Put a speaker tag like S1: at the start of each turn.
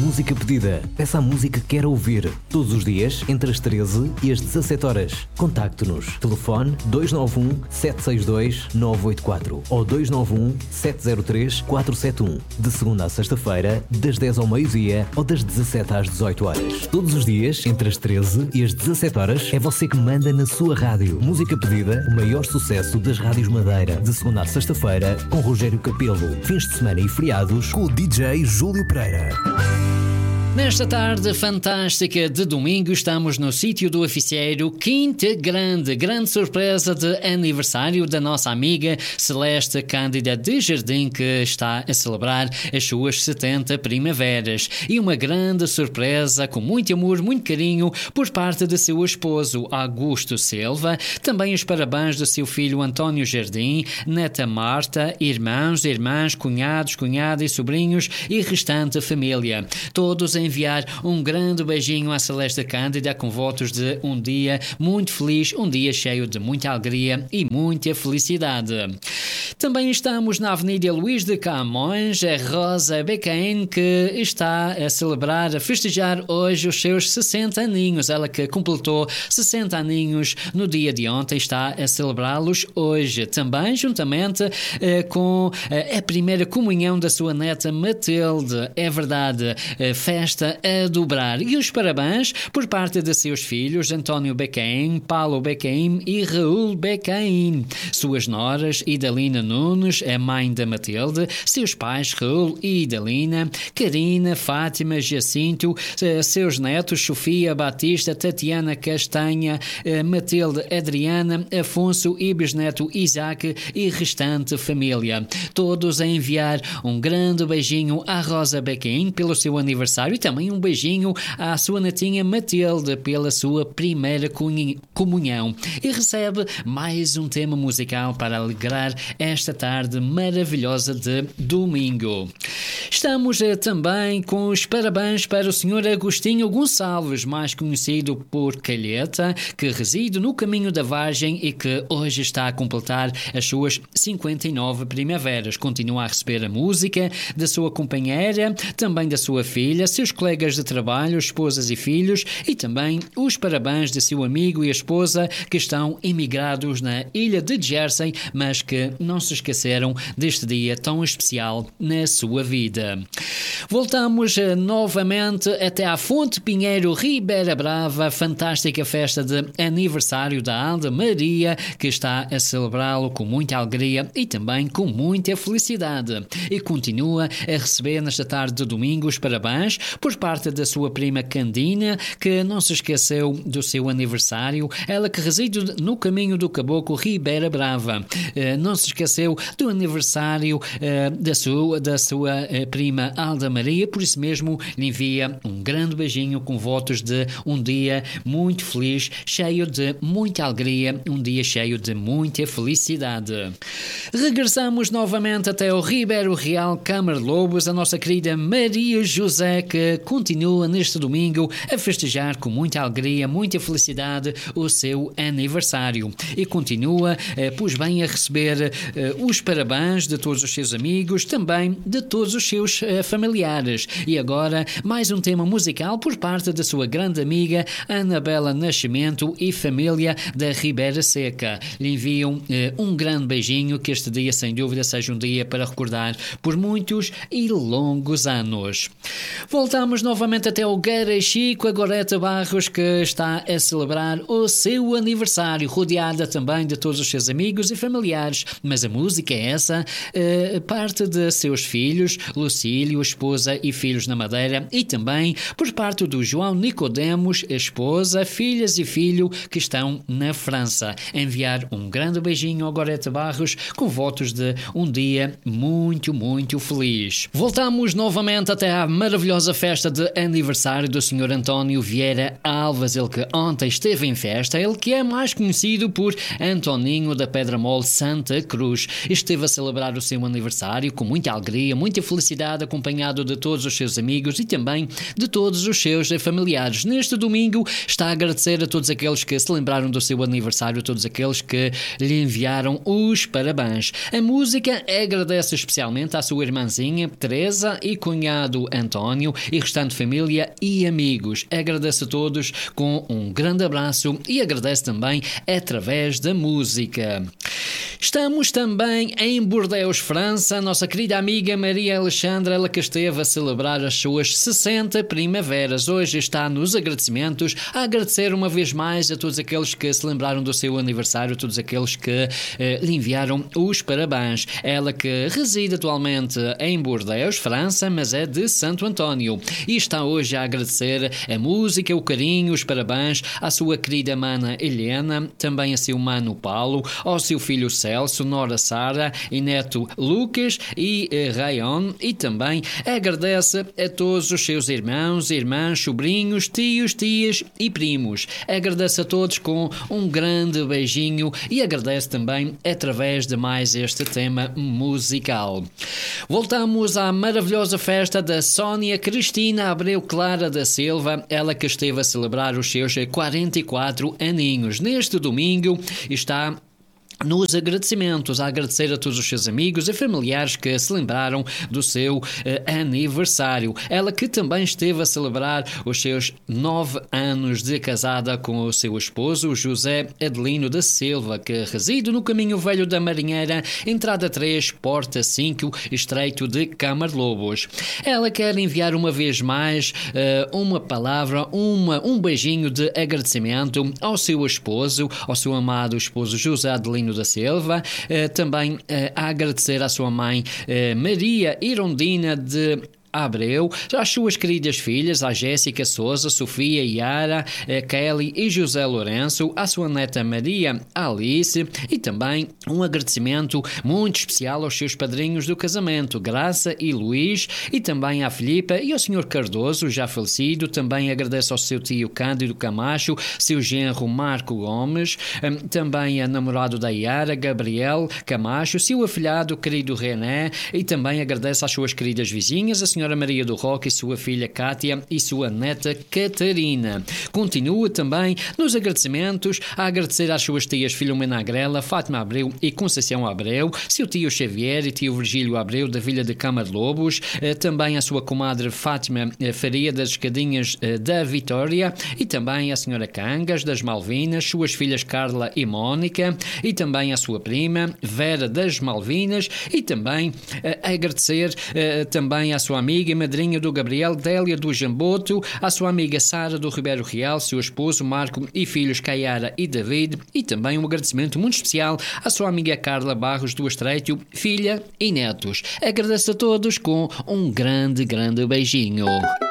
S1: Música Pedida. Peça a música que quer ouvir. Todos os dias, entre as 13 e as 17 horas. Contacte-nos. Telefone 291-762-984 ou 291-703-471. De segunda a sexta-feira, das 10 ao meio-dia ou das 17 às 18 horas. Todos os dias, entre as 13 e as 17 horas, é você que manda na sua rádio. Música Pedida, o maior sucesso das rádios Madeira. De segunda a sexta-feira, com Rogério Capelo. Fins de semana e feriados, com o DJ Júlio Pereira.
S2: Nesta tarde fantástica de domingo, estamos no sítio do Oficieiro, Quinta Grande. Grande surpresa de aniversário da nossa amiga Celeste Cândida de Jardim, que está a celebrar as suas 70 primaveras. E uma grande surpresa, com muito amor, muito carinho, por parte de seu esposo Augusto Silva. Também os parabéns do seu filho António Jardim, neta Marta, irmãos, irmãs, cunhados, cunhadas e sobrinhos e restante família. Todos em enviar um grande beijinho à Celeste Cândida, com votos de um dia muito feliz, um dia cheio de muita alegria e muita felicidade. Também estamos na Avenida Luís de Camões, a Rosa Becain, que está a celebrar, a festejar hoje os seus 60 aninhos. Ela que completou 60 aninhos no dia de ontem, está a celebrá-los hoje. Também juntamente com a primeira comunhão da sua neta Matilde. É verdade, festa a dobrar. E os parabéns por parte de seus filhos António Becain, Paulo Becain e Raul Becain. Suas noras Idalina Nunes, a mãe da Matilde, seus pais Raul e Idalina, Karina, Fátima, Jacinto, seus netos Sofia, Batista, Tatiana, Castanha, Matilde, Adriana, Afonso e bisneto Isaac e restante família. Todos a enviar um grande beijinho à Rosa Becain pelo seu aniversário e também um beijinho à sua netinha Matilde pela sua primeira comunhão. E recebe mais um tema musical para alegrar esta tarde maravilhosa de domingo. Estamos também com os parabéns para o Sr. Agostinho Gonçalves, mais conhecido por Calheta, que reside no Caminho da Vargem e que hoje está a completar as suas 59 primaveras. Continua a receber a música da sua companheira, também da sua filha, seus colegas de trabalho, esposas e filhos, e também os parabéns de seu amigo e a esposa que estão emigrados na ilha de Jersey, mas que não se esqueceram deste dia tão especial na sua vida. Voltamos novamente até à Fonte Pinheiro, Ribeira Brava, fantástica festa de aniversário da Alda Maria, que está a celebrá-lo com muita alegria e também com muita felicidade. E continua a receber nesta tarde de domingo os parabéns por parte da sua prima Candina, que não se esqueceu do seu aniversário, ela que reside no Caminho do Caboclo, Ribeira Brava. Não se esqueceu do aniversário da sua prima Alda Maria, por isso mesmo lhe envia um grande beijinho com votos de um dia muito feliz, cheio de muita alegria, um dia cheio de muita felicidade. Regressamos novamente até o Ribeiro Real, Câmara Lobos, a nossa querida Maria José, que continua neste domingo a festejar com muita alegria, muita felicidade o seu aniversário e continua, pois bem, a receber os parabéns de todos os seus amigos, também de todos os seus familiares. E agora mais um tema musical por parte da sua grande amiga Anabela Nascimento e família da Ribeira Seca. Lhe enviam um grande beijinho, que este dia sem dúvida seja um dia para recordar por muitos e longos anos. Voltamos novamente até o Garachico, a Goreta Barros, que está a celebrar o seu aniversário, rodeada também de todos os seus amigos e familiares. Mas a música é essa, parte de seus filhos, Lucílio, esposa e filhos na Madeira, e também por parte do João Nicodemos, esposa, filhas e filho que estão na França. Enviar um grande beijinho ao Goreta Barros com votos de um dia muito, muito feliz. Voltamos novamente até à maravilhosa festa de aniversário do Sr. António Vieira Alves, ele que ontem esteve em festa, ele que é mais conhecido por Antoninho da Pedra Mole Santa Cruz. Esteve a celebrar o seu aniversário com muita alegria, muita felicidade, acompanhado de todos os seus amigos e também de todos os seus familiares. Neste domingo está a agradecer a todos aqueles que se lembraram do seu aniversário, todos aqueles que lhe enviaram os parabéns. A música agradece especialmente à sua irmãzinha Teresa e cunhado António e restante família e amigos. Agradece a todos com um grande abraço e agradece também através da música. Estamos também em Bordeaux, França. Nossa querida amiga Maria Alexandra, ela que esteve a celebrar as suas 60 primaveras. Hoje está nos agradecimentos a agradecer uma vez mais a todos aqueles que se lembraram do seu aniversário, todos aqueles que lhe enviaram os parabéns. Ela que reside atualmente em Bordeaux, França, mas é de Santo António. E está hoje a agradecer a música, o carinho, os parabéns à sua querida mana Helena, também a seu mano Paulo, ao seu filho Celso, nora Sara e neto Lucas e Rayon, e também agradece a todos os seus irmãos, irmãs, sobrinhos, tios, tias e primos. Agradece a todos com um grande beijinho e agradece também através de mais este tema musical. Voltamos à maravilhosa festa da Sónia Cristina Abreu Clara da Silva, ela que esteve a celebrar os seus 44 aninhos. Neste domingo está nos agradecimentos, a agradecer a todos os seus amigos e familiares que se lembraram do seu aniversário. Ela que também esteve a celebrar os seus 9 anos de casada com o seu esposo, José Adelino da Silva, que reside no Caminho Velho da Marinheira, entrada 3, porta 5, estreito de Camarlobos. Ela quer enviar uma vez mais uma palavra, um beijinho de agradecimento ao seu esposo, ao seu amado esposo José Adelino da Silva, também a agradecer à sua mãe Maria Irondina de Abreu, às suas queridas filhas, a Jéssica Souza, Sofia, Yara, Kelly e José Lourenço, à sua neta Maria Alice e também um agradecimento muito especial aos seus padrinhos do casamento, Graça e Luís, e também à Filipa e ao Sr. Cardoso, já falecido. Também agradece ao seu tio Cândido Camacho, seu genro Marco Gomes, também a namorado da Yara, Gabriel Camacho, seu afilhado querido René, e também agradece às suas queridas vizinhas, a Senhora Maria do Roque e sua filha Cátia e sua neta Catarina. Continua também nos agradecimentos a agradecer às suas tias Filomena Agrela, Fátima Abreu e Conceição Abreu, seu tio Xavier e tio Virgílio Abreu da Vila de Camarlobos, também à sua comadre Fátima Faria das Escadinhas da Vitória e também à senhora Cangas das Malvinas, suas filhas Carla e Mónica e também à sua prima Vera das Malvinas e também a agradecer também à sua amiga e madrinha do Gabriel, Délia do Jamboto, à sua amiga Sara do Ribeiro Real, seu esposo Marco e filhos Caiara e David, e também um agradecimento muito especial à sua amiga Carla Barros do Estreito, filha e netos. Agradeço a todos com um grande beijinho.